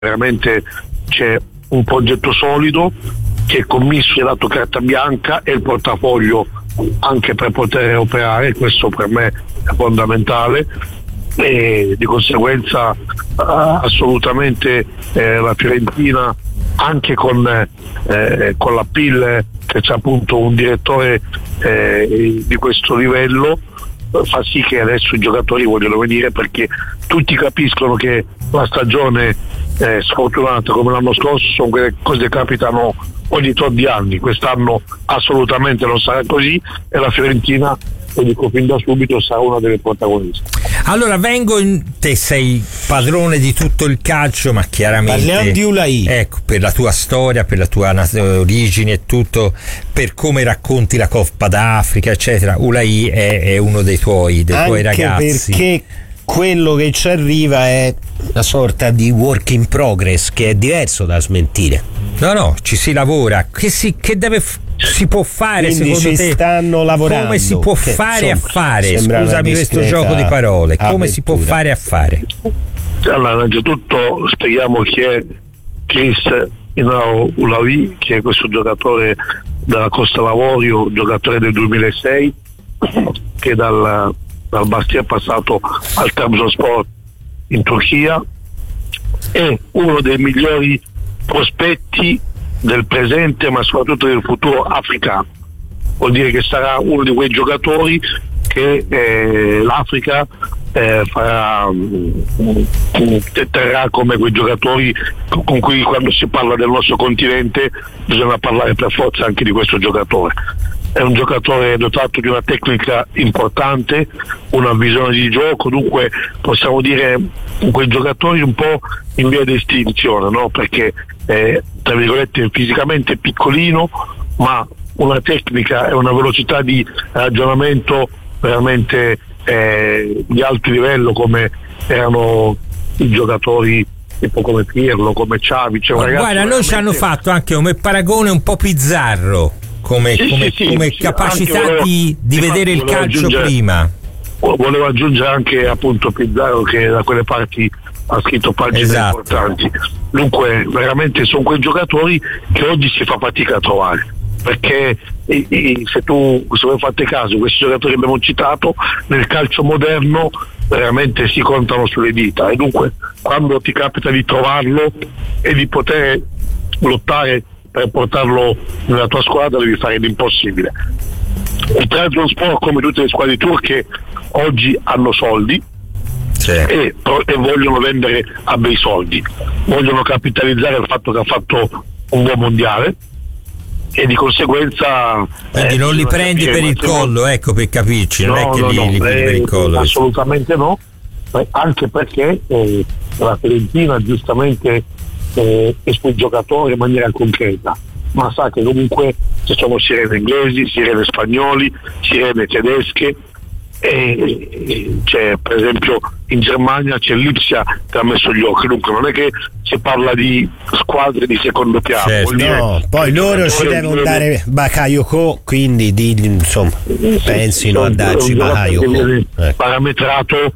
veramente c'è un progetto solido che è commisso e dato carta bianca e il portafoglio anche per poter operare. Questo per me è fondamentale e di conseguenza assolutamente la Fiorentina, anche con la PIL che c'è appunto un direttore di questo livello, fa sì che adesso i giocatori vogliono venire, perché tutti capiscono che la stagione sfortunata come l'anno scorso sono quelle cose che capitano ogni tot di anni. Quest'anno assolutamente non sarà così e la Fiorentina, lo dico fin da subito, sarà una delle protagoniste. Allora te sei padrone di tutto il calcio, ma chiaramente parliamo di Ulaì, ecco, per la tua storia, per la tua origine e tutto, per come racconti la Coppa d'Africa eccetera, Ulaì è uno dei tuoi ragazzi, perché quello che ci arriva è una sorta di work in progress che è diverso da smentire. No, ci si lavora, si può fare. Quindi secondo te stanno lavorando, come si può fare insomma, a fare, scusami questo gioco di parole, come si può fare a fare? Allora, innanzitutto spieghiamo chi è Chris Inao Ulaì, che è questo giocatore della Costa Lavorio, giocatore del 2006 che dal Bastia è passato al Trabzonspor in Turchia, è uno dei migliori prospetti del presente ma soprattutto del futuro africano. Vuol dire che sarà uno di quei giocatori che l'Africa terrà come quei giocatori con cui, quando si parla del nostro continente, bisogna parlare per forza anche di questo giocatore. È un giocatore dotato di una tecnica importante, una visione di gioco, dunque possiamo dire quei giocatori un po' in via di estinzione, no? Perché tra virgolette fisicamente piccolino, ma una tecnica e una velocità di ragionamento veramente di alto livello, come erano i giocatori tipo come Pirlo, come Xavi. Guarda, noi ci hanno fatto anche come paragone un po' Pizzarro, come capacità di vedere il calcio prima. Volevo aggiungere anche appunto Pizzarro, che da quelle parti ha scritto pagine importanti. Dunque veramente sono quei giocatori che oggi si fa fatica a trovare, perché se voi fate caso, questi giocatori che abbiamo citato nel calcio moderno veramente si contano sulle dita, e dunque quando ti capita di trovarlo e di poter lottare per portarlo nella tua squadra, devi fare l'impossibile. Il Trabzonspor, come tutte le squadre turche, oggi hanno soldi, sì, e vogliono vendere a bei soldi, vogliono capitalizzare il fatto che ha fatto un buon mondiale e di conseguenza quindi non li prendi per il collo, ecco, per capirci, non è che li prendi per il collo, assolutamente no, anche perché la Fiorentina giustamente esce il giocatore in maniera concreta, ma sa che comunque ci sono sirene inglesi, sirene spagnoli, sirene tedesche, e c'è per esempio in Germania c'è l'Ipsia che ha messo gli occhi, dunque non è che si parla di squadre di secondo piano, certo, no, poi loro ci devono dare Bakayoko, quindi insomma pensino a darci Bakayoko parametrato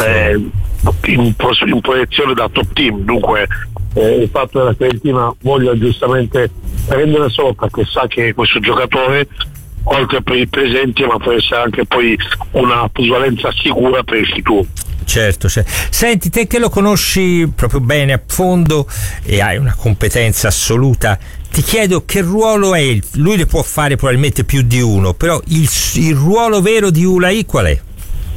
in proiezione da top team. Dunque il fatto che la Fiorentina voglia giustamente prendere solo perché sa che questo giocatore, oltre per il presente, ma può essere anche poi una plusvalenza sicura per il futuro. Certo. Senti, te che lo conosci proprio bene a fondo e hai una competenza assoluta, ti chiedo che ruolo è, lui ne può fare probabilmente più di uno, però il ruolo vero di Ulaì qual è?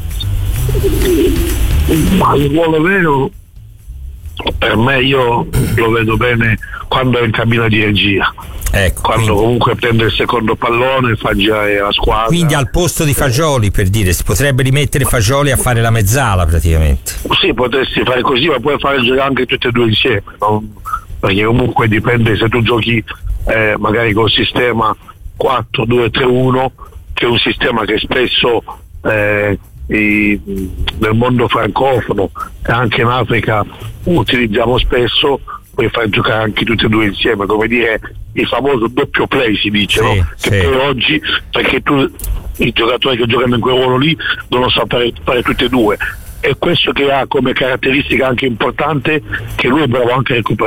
Ma il ruolo vero per me, io lo vedo bene quando è in cabina di regia, ecco, quando comunque prende il secondo pallone e fa girare la squadra, quindi al posto di Fagioli, per dire, si potrebbe rimettere Fagioli a fare la mezzala praticamente. Sì, potresti fare così, ma puoi fare giocare anche tutti e due insieme, no? Perché comunque dipende se tu giochi magari col sistema 4-2-3-1, che è un sistema che spesso nel mondo francofono e anche in Africa utilizziamo spesso, puoi far giocare anche tutti e due insieme, come dire il famoso doppio play, si dice, sì, no? Che poi oggi, perché i giocatori che giocano in quel ruolo lì devono sapere fare tutti e due, è questo che ha come caratteristica anche importante, che lui è bravo anche a